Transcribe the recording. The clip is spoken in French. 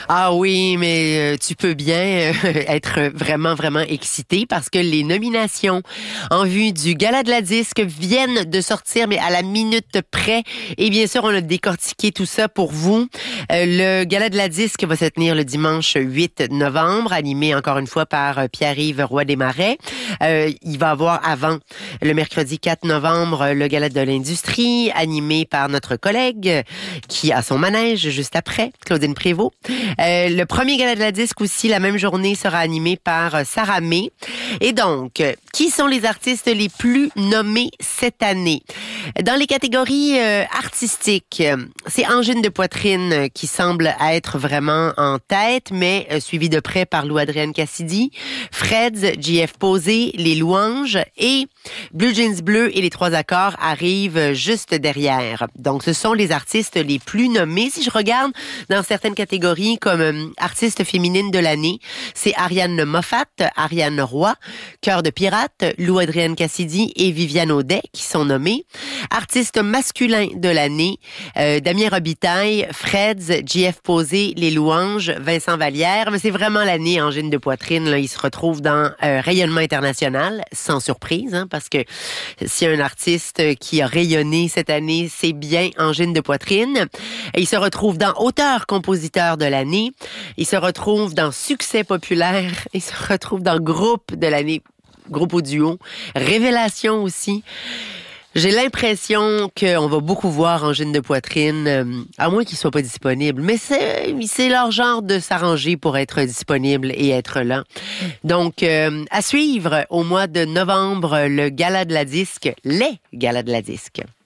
Ah oui, mais tu peux bien être vraiment, vraiment excité parce que les nominations en vue du Gala de la Disque viennent de sortir, mais à la minute près. Et bien sûr, on a décortiqué tout ça pour vous. Le Gala de la Disque va se tenir le dimanche 8 novembre, animé encore une fois par Pierre-Yves Roy Desmarais. Il va avoir avant, le mercredi 4 novembre, le Gala de l'Industrie, animé par notre collègue qui a son manège juste après, Claudine Prévost. Le premier Gala de la Disque aussi, la même journée, sera animé par Sarah May. Et donc, qui sont les artistes les plus nommés cette année? Dans les catégories artistiques, c'est Angine de Poitrine qui semble être vraiment en tête, mais suivi de près par Lou-Adrienne Cassidy, Freds, JF Posé, Les Louanges et Blue Jeans Bleu et Les Trois Accords arrivent juste derrière. Donc, ce sont les artistes les plus nommés. Si je regarde dans certaines catégories comme artiste féminine de l'année, c'est Ariane Moffat, Ariane Roy, Cœur de pirate, Lou-Adrienne Cassidy et Viviane Audet qui sont nommés. Artiste masculin de l'année, Damien Robitaille, Freds, JF Posé, Les Louanges, Vincent Vallière. Mais c'est vraiment l'année Angine de Poitrine. Là, il se retrouve dans rayonnement international, sans surprise, hein, parce que s'il y a un artiste qui a rayonné cette année, c'est bien Angine de Poitrine. Et il se retrouve dans auteur-compositeur de l'année. Il se retrouve dans succès populaire. Il se retrouve dans groupe de l'année, groupe audio. Révélation aussi. J'ai l'impression qu'on va beaucoup voir Angine de Poitrine, à moins qu'il soit pas disponible. Mais c'est leur genre de s'arranger pour être disponible et être là. Donc, à suivre au mois de novembre, le Gala de la Disque, les Galas de la Disque.